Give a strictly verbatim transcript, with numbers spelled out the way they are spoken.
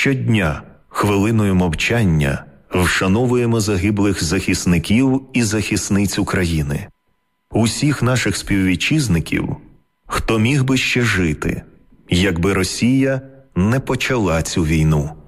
Щодня хвилиною мовчання вшановуємо загиблих захисників і захисниць України, усіх наших співвітчизників, хто міг би ще жити, якби Росія не почала цю війну.